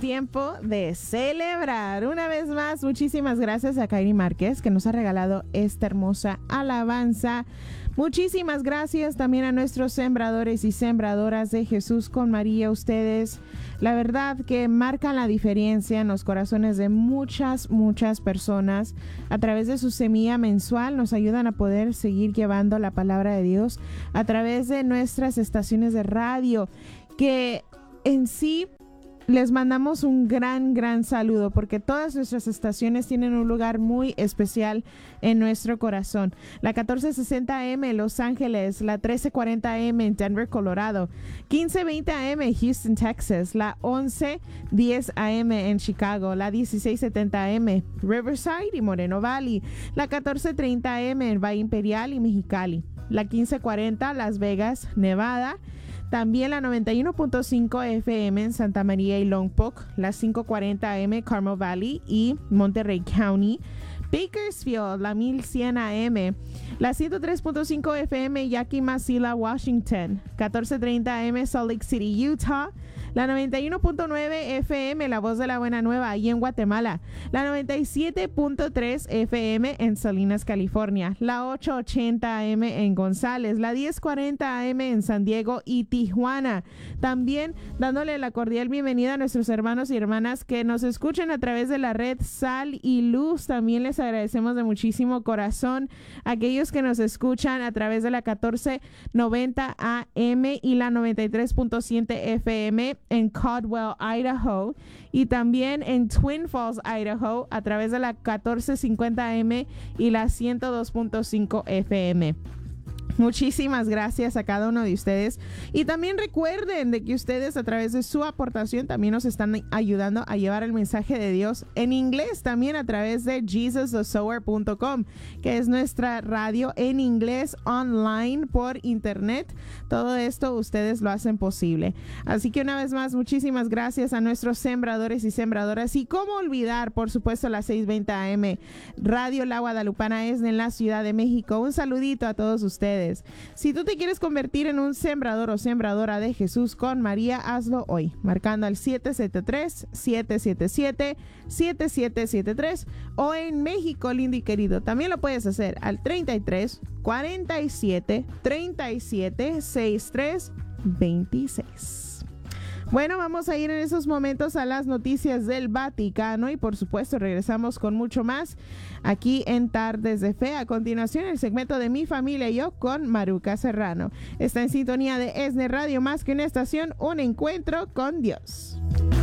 tiempo de celebrar. Una vez más, muchísimas gracias a Kairi Márquez, que nos ha regalado esta hermosa alabanza. Muchísimas gracias también a nuestros sembradores y sembradoras de Jesús con María. Ustedes, la verdad que marcan la diferencia en los corazones de muchas personas. A través de su semilla mensual nos ayudan a poder seguir llevando la palabra de Dios a través de nuestras estaciones de radio, que en sí les mandamos un gran saludo, porque todas nuestras estaciones tienen un lugar muy especial en nuestro corazón. La 1460 AM en Los Ángeles, la 1340 AM en Denver, Colorado, 1520 AM en Houston, Texas, la 1110 AM en Chicago, la 1670 AM Riverside y Moreno Valley, la 1430 AM en Valle Imperial y Mexicali, la 1540 Las Vegas, Nevada. También la 91.5 FM en Santa María y Lompoc, la 540 AM Carmel Valley y Monterrey County, Bakersfield, la 1100 AM, la 103.5 FM Yakima, Sila, Washington, 1430 AM Salt Lake City, Utah, la 91.9 FM La Voz de la Buena Nueva ahí en Guatemala, la 97.3 FM en Salinas, California, la 880 AM en González, la 1040 AM en San Diego y Tijuana. También dándole la cordial bienvenida a nuestros hermanos y hermanas que nos escuchen a través de la red Sal y Luz. También les agradecemos de muchísimo corazón a aquellos que nos escuchan a través de la 1490 AM y la 93.7 FM en Caldwell, Idaho, y también en Twin Falls, Idaho, a través de la 1450 AM y la 102.5 FM. Muchísimas gracias a cada uno de ustedes, y también recuerden de que ustedes a través de su aportación también nos están ayudando a llevar el mensaje de Dios en inglés, también a través de JesusTheSower.com, que es nuestra radio en inglés online por internet. Todo esto ustedes lo hacen posible. Así que una vez más, muchísimas gracias a nuestros sembradores y sembradoras, y cómo olvidar, por supuesto, la 620 AM Radio La Guadalupana es en la Ciudad de México. Un saludito a todos ustedes. Si tú te quieres convertir en un sembrador o sembradora de Jesús con María, hazlo hoy, marcando al 773-777-7773, o en México, lindo y querido, también lo puedes hacer al 33 47 37 63 26. Bueno, vamos a ir en esos momentos a las noticias del Vaticano, y por supuesto regresamos con mucho más aquí en Tardes de Fe. A continuación, el segmento de Mi Familia y Yo con Maruca Serrano. Está en sintonía de ESNE Radio, más que una estación, un encuentro con Dios.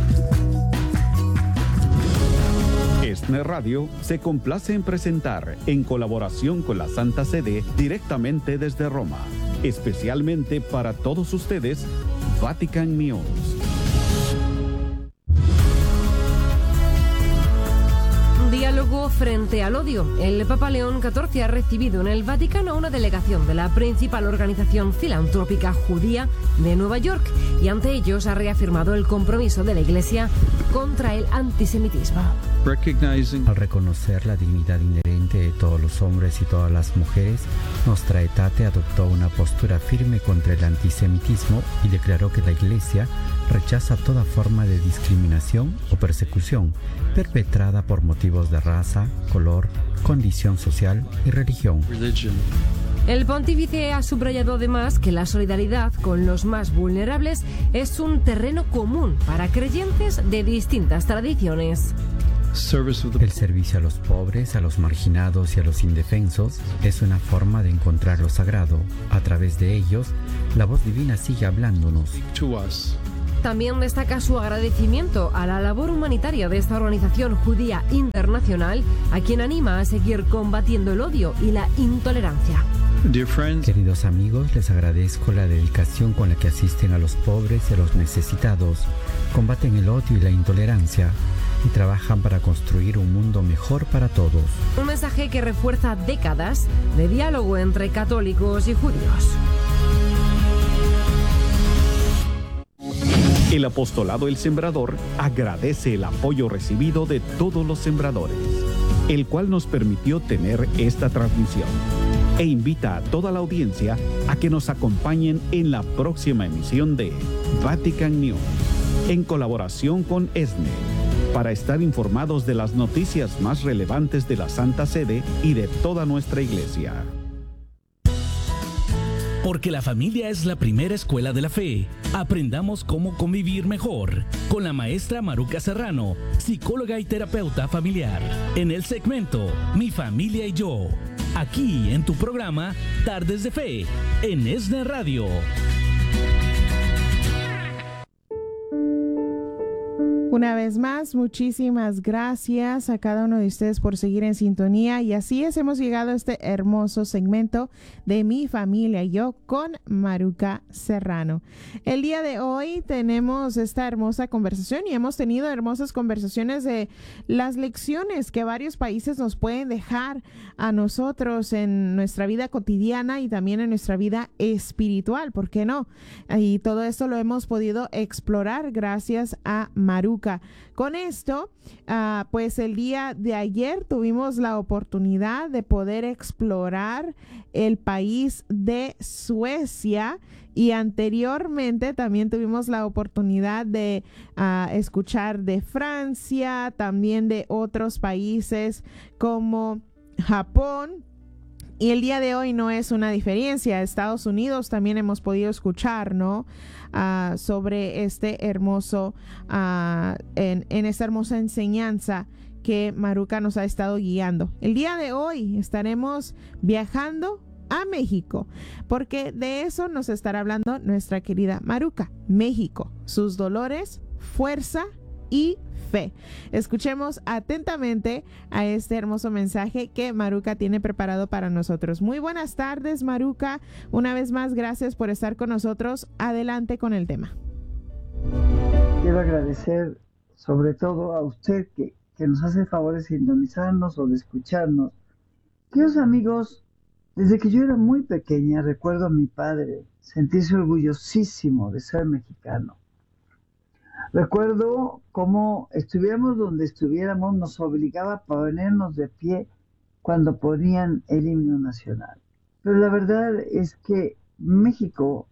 ESNE Radio se complace en presentar, en colaboración con la Santa Sede, directamente desde Roma, especialmente para todos ustedes, Vatican News. Diálogo frente al odio. El Papa León XIV ha recibido en el Vaticano a una delegación de la principal organización filantrópica judía de Nueva York, y ante ellos ha reafirmado el compromiso de la Iglesia contra el antisemitismo. Al reconocer la dignidad inherente de todos los hombres y todas las mujeres, Nostra Aetate adoptó una postura firme contra el antisemitismo y declaró que la Iglesia rechaza toda forma de discriminación o persecución perpetrada por motivos de raza, color, condición social y religión. El pontífice ha subrayado además que la solidaridad con los más vulnerables es un terreno común para creyentes de distintas tradiciones. El servicio a los pobres, a los marginados y a los indefensos es una forma de encontrar lo sagrado. A través de ellos, la voz divina sigue hablándonos. También destaca su agradecimiento a la labor humanitaria de esta organización judía internacional, a quien anima a seguir combatiendo el odio y la intolerancia. Queridos amigos, les agradezco la dedicación con la que asisten a los pobres y a los necesitados, combaten el odio y la intolerancia y trabajan para construir un mundo mejor para todos. Un mensaje que refuerza décadas de diálogo entre católicos y judíos. El apostolado El Sembrador agradece el apoyo recibido de todos los sembradores, el cual nos permitió tener esta transmisión, e invita a toda la audiencia a que nos acompañen en la próxima emisión de Vatican News. en colaboración con ESNE, para estar informados de las noticias más relevantes de la Santa Sede y de toda nuestra iglesia. Porque la familia es la primera escuela de la fe. Aprendamos cómo convivir mejor con la maestra Maruca Serrano, psicóloga y terapeuta familiar, en el segmento Mi Familia y Yo, aquí en tu programa Tardes de Fe, en ESNE Radio. Una vez más, muchísimas gracias a cada uno de ustedes por seguir en sintonía, y así es, hemos llegado a este hermoso segmento de Mi Familia y Yo con Maruca Serrano. El día de hoy tenemos esta hermosa conversación y hemos tenido hermosas conversaciones de las lecciones que varios países nos pueden dejar a nosotros en nuestra vida cotidiana y también en nuestra vida espiritual, ¿por qué no? Y todo esto lo hemos podido explorar gracias a Maruca. Con esto, pues el día de ayer tuvimos la oportunidad de poder explorar el país de Suecia, y anteriormente también tuvimos la oportunidad de escuchar de Francia, también de otros países como Japón. Y el día de hoy no es una diferencia. Estados Unidos también hemos podido escuchar, ¿no? Sobre este hermoso, en esta hermosa enseñanza que Maruca nos ha estado guiando. El día de hoy estaremos viajando a México, porque de eso nos estará hablando nuestra querida Maruca. México, sus dolores, fuerza y fe. Escuchemos atentamente a este hermoso mensaje que Maruca tiene preparado para nosotros. Muy buenas tardes, Maruca. Una vez más, gracias por estar con nosotros. Adelante con el tema. Quiero agradecer sobre todo a usted que nos hace el favor de sintonizarnos o de escucharnos. Queridos amigos, desde que yo era muy pequeña recuerdo a mi padre sentirse orgullosísimo de ser mexicano. Recuerdo cómo estuviéramos donde estuviéramos, nos obligaba a ponernos de pie cuando ponían el himno nacional. Pero la verdad es que México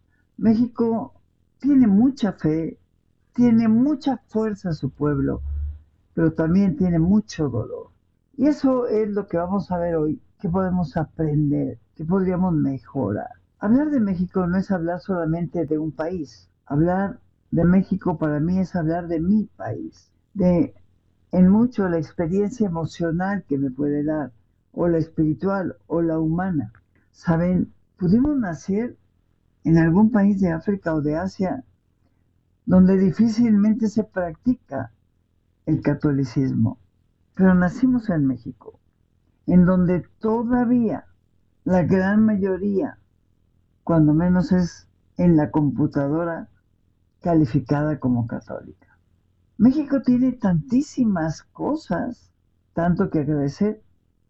tiene mucha fe, tiene mucha fuerza su pueblo, pero también tiene mucho dolor. Y eso es lo que vamos a ver hoy, qué podemos aprender, qué podríamos mejorar. Hablar de México no es hablar solamente de un país. Hablar de México para mí es hablar de mi país, de en mucho la experiencia emocional que me puede dar, o la espiritual, o la humana. Saben, pudimos nacer en algún país de África o de Asia donde difícilmente se practica el catolicismo, pero nacimos en México, en donde todavía la gran mayoría, cuando menos es en la computadora, calificada como católica. México tiene tantísimas cosas, tanto que agradecer,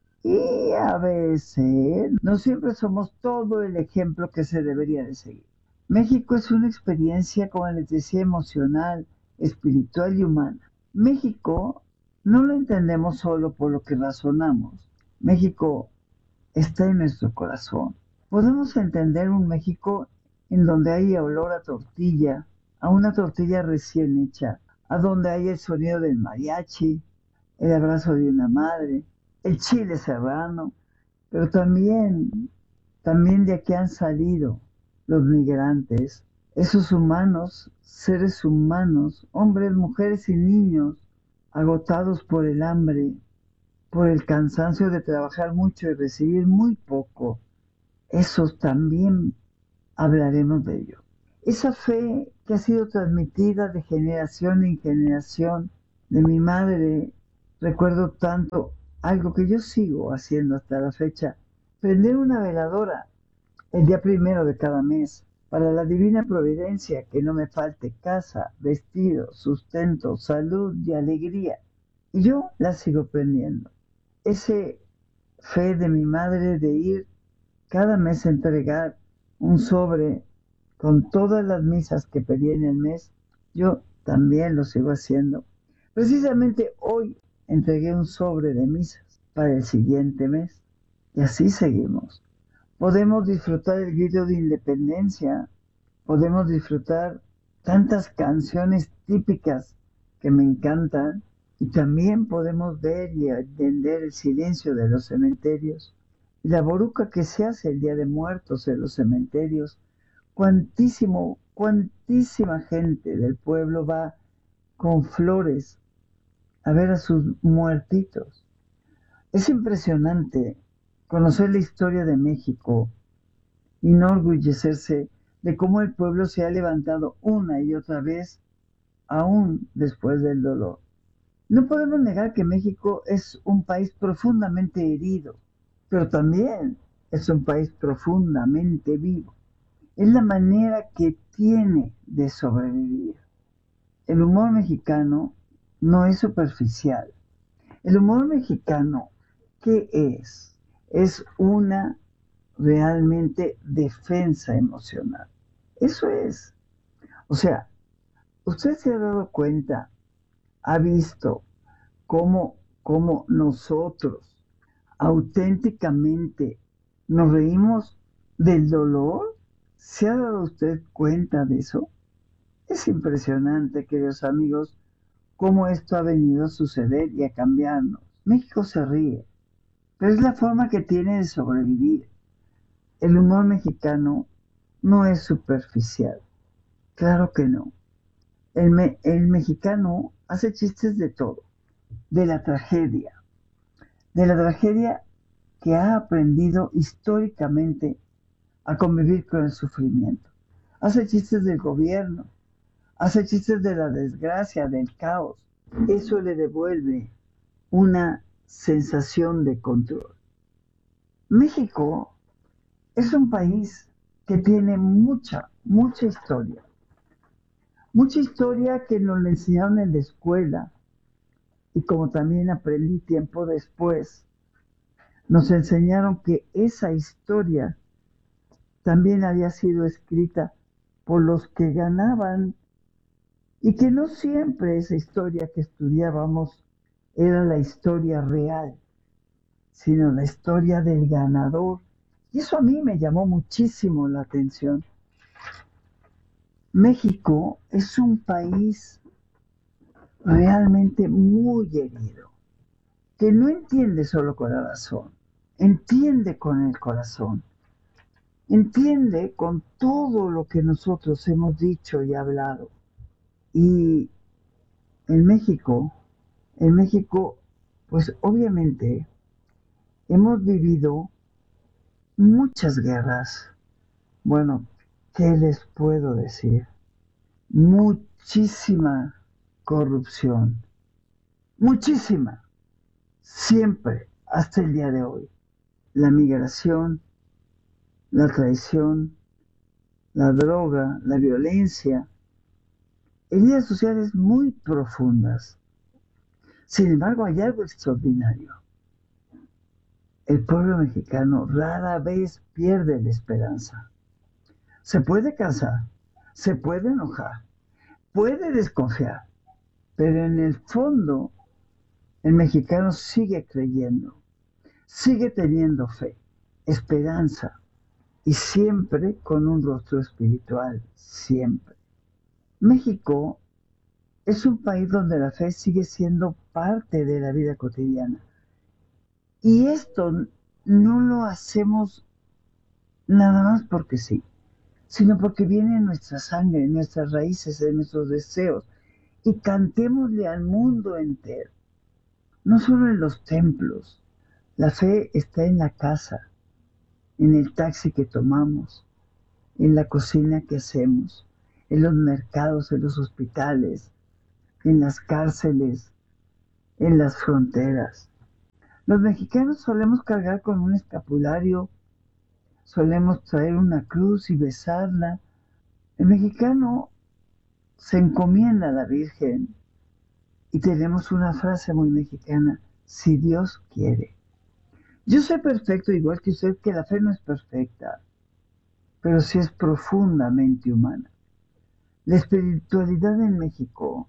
y a veces no siempre somos todo el ejemplo que se debería de seguir. México es una experiencia, como les decía, emocional, espiritual y humana. México no lo entendemos solo por lo que razonamos. México está en nuestro corazón. Podemos entender un México en donde hay olor a tortilla, a una tortilla recién hecha, a donde hay el sonido del mariachi, el abrazo de una madre, el chile serrano, pero también de aquí han salido los migrantes, esos humanos, seres humanos, hombres, mujeres y niños, agotados por el hambre, por el cansancio de trabajar mucho y recibir muy poco. Esos también hablaremos de ello. Esa fe que ha sido transmitida de generación en generación de mi madre, recuerdo tanto algo que yo sigo haciendo hasta la fecha, prender una veladora el día 1 de cada mes para la divina providencia, que no me falte casa, vestido, sustento, salud y alegría. Y yo la sigo prendiendo. Ese fe de mi madre de ir cada mes a entregar un sobre con todas las misas que pedí en el mes, yo también lo sigo haciendo. Precisamente hoy entregué un sobre de misas para el siguiente mes. Y así seguimos. Podemos disfrutar el grito de independencia, podemos disfrutar tantas canciones típicas que me encantan, y también podemos ver y entender el silencio de los cementerios y la boruca que se hace el Día de Muertos en los cementerios. Cuantísima gente del pueblo va con flores a ver a sus muertitos. Es impresionante conocer la historia de México y no orgullecerse de cómo el pueblo se ha levantado una y otra vez, aún después del dolor. No podemos negar que México es un país profundamente herido, pero también es un país profundamente vivo. Es la manera que tiene de sobrevivir. El humor mexicano no es superficial. El humor mexicano, ¿qué es? Es una realmente defensa emocional. Eso es. O sea, usted se ha dado cuenta, ha visto cómo nosotros auténticamente nos reímos del dolor. ¿Se ha dado usted cuenta de eso? Es impresionante, queridos amigos, cómo esto ha venido a suceder y a cambiarnos. México se ríe, pero es la forma que tiene de sobrevivir. El humor mexicano no es superficial. Claro que no. El mexicano hace chistes de todo, de la tragedia que ha aprendido históricamente a convivir con el sufrimiento. Hace chistes del gobierno, hace chistes de la desgracia, del caos. Eso le devuelve una sensación de control. México es un país que tiene mucha historia. Mucha historia que nos la enseñaron en la escuela, y como también aprendí tiempo después, nos enseñaron que esa historia también había sido escrita por los que ganaban, y que no siempre esa historia que estudiábamos era la historia real, sino la historia del ganador. Y eso a mí me llamó muchísimo la atención. México es un país realmente muy herido, que no entiende solo con la razón, entiende con el corazón, entiende con todo lo que nosotros hemos dicho y hablado. Y en México, pues obviamente hemos vivido muchas guerras. Bueno, ¿qué les puedo decir? Muchísima corrupción, muchísima, siempre, hasta el día de hoy. La migración, la traición, la droga, la violencia, heridas sociales muy profundas. Sin embargo, hay algo extraordinario. El pueblo mexicano rara vez pierde la esperanza. Se puede cansar, se puede enojar, puede desconfiar, pero en el fondo el mexicano sigue creyendo, sigue teniendo fe, esperanza, y siempre con un rostro espiritual, siempre. México es un país donde la fe sigue siendo parte de la vida cotidiana. Y esto no lo hacemos nada más porque sí, sino porque viene en nuestra sangre, en nuestras raíces, en nuestros deseos. Y cantémosle al mundo entero, no solo en los templos. La fe está en la casa, en el taxi que tomamos, en la cocina que hacemos, en los mercados, en los hospitales, en las cárceles, en las fronteras. Los mexicanos solemos cargar con un escapulario, solemos traer una cruz y besarla. El mexicano se encomienda a la Virgen y tenemos una frase muy mexicana: si Dios quiere. Yo sé perfecto, igual que usted, que la fe no es perfecta, pero sí es profundamente humana. La espiritualidad en México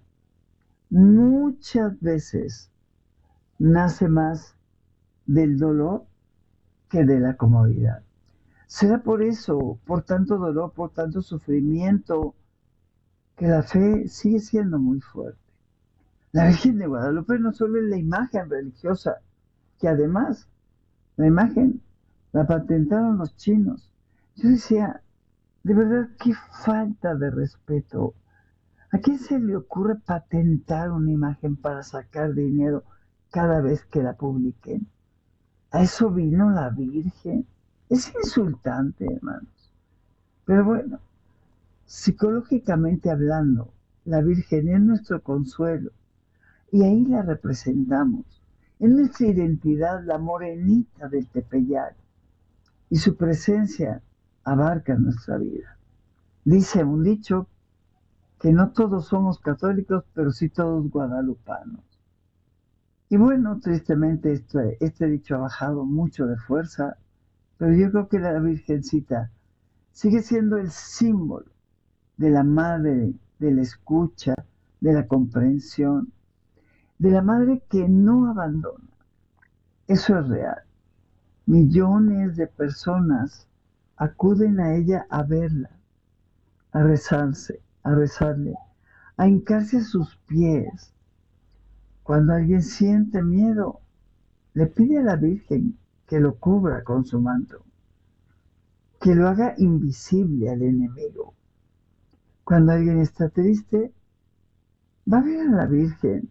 muchas veces nace más del dolor que de la comodidad. Será por eso, por tanto dolor, por tanto sufrimiento, que la fe sigue siendo muy fuerte. La Virgen de Guadalupe no solo es la imagen religiosa, que además la imagen la patentaron los chinos. Yo decía, de verdad, qué falta de respeto. ¿A quién se le ocurre patentar una imagen para sacar dinero cada vez que la publiquen? ¿A eso vino la Virgen? Es insultante, hermanos. Pero bueno, psicológicamente hablando, la Virgen es nuestro consuelo y ahí la representamos. Es nuestra identidad, la morenita del Tepeyac, y su presencia abarca nuestra vida. Dice un dicho que no todos somos católicos, pero sí todos guadalupanos. Y bueno, tristemente este dicho ha bajado mucho de fuerza, pero yo creo que la Virgencita sigue siendo el símbolo de la madre, de la escucha, de la comprensión, de la madre que no abandona. Eso es real. Millones de personas acuden a ella a verla, a rezarle, a hincarse a sus pies. Cuando alguien siente miedo, le pide a la Virgen que lo cubra con su manto, que lo haga invisible al enemigo. Cuando alguien está triste, va a ver a la Virgen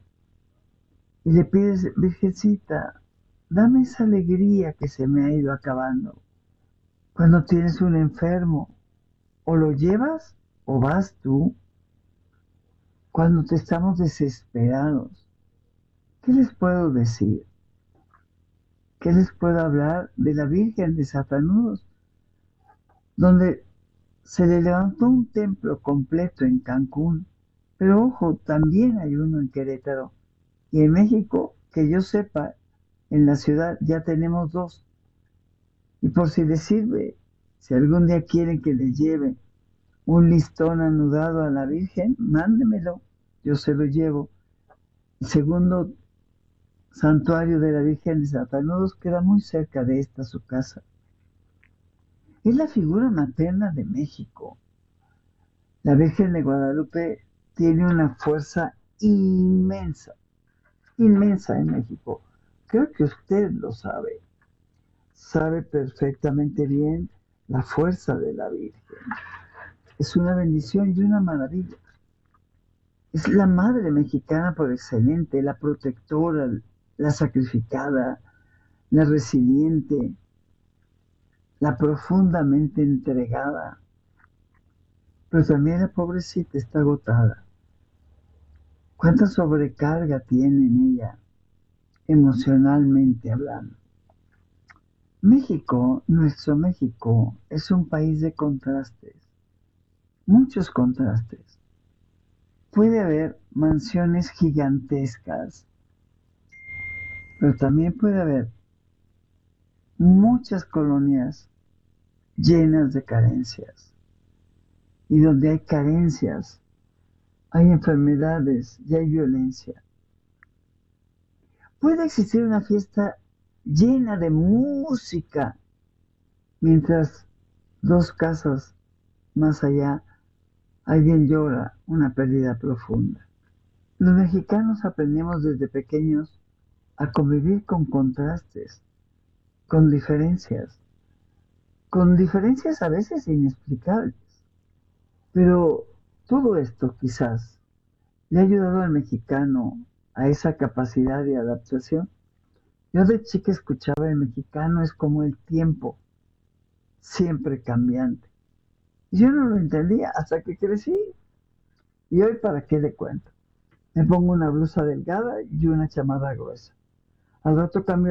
y le pide: Virgencita, dame esa alegría que se me ha ido acabando. Cuando tienes un enfermo, o lo llevas o vas tú. Cuando te estamos desesperados, ¿qué les puedo decir? ¿Qué les puedo hablar de la Virgen de Satanudos, donde se le levantó un templo completo en Cancún? Pero ojo, también hay uno en Querétaro. Y en México, que yo sepa, en la ciudad ya tenemos 2. Y por si les sirve, si algún día quieren que les lleve un listón anudado a la Virgen, mándemelo, yo se lo llevo. El segundo santuario de la Virgen de Satanudos queda muy cerca de esta su casa. Es la figura materna de México. La Virgen de Guadalupe tiene una fuerza inmensa en México. Creo que usted lo sabe. Sabe perfectamente bien la fuerza de la Virgen. Es una bendición y una maravilla. Es la madre mexicana por excelente, la protectora, la sacrificada, la resiliente, la profundamente entregada. Pero también la pobrecita está agotada. ¿Cuánta sobrecarga tiene en ella, emocionalmente hablando? México, nuestro México, es un país de contrastes, muchos contrastes. Puede haber mansiones gigantescas, pero también puede haber muchas colonias llenas de carencias. Y donde hay carencias, hay enfermedades y hay violencia. Puede existir una fiesta llena de música, mientras 2 casas más allá alguien llora una pérdida profunda. Los mexicanos aprendemos desde pequeños a convivir con contrastes, con diferencias a veces inexplicables. Pero todo esto quizás le ha ayudado al mexicano a esa capacidad de adaptación. Yo de chica escuchaba: el mexicano es como el tiempo, siempre cambiante. Y yo no lo entendía hasta que crecí. Y hoy, ¿para qué le cuento? Me pongo una blusa delgada y una chamarra gruesa. Al rato cambio